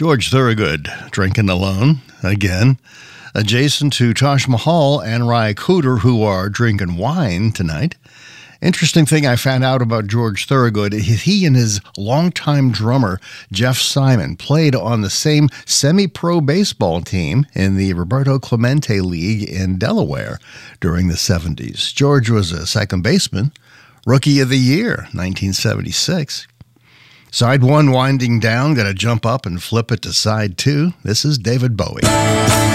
George Thorogood, Drinking Alone, again. Adjacent to Taj Mahal and Ry Cooder, who are drinking wine tonight. Interesting thing I found out about George Thorogood is he and his longtime drummer, Jeff Simon, played on the same semi-pro baseball team in the Roberto Clemente League in Delaware during the 70s. George was a second baseman, Rookie of the Year, 1976. Side one winding down, got to jump up and flip it to side two. This is David Bowie.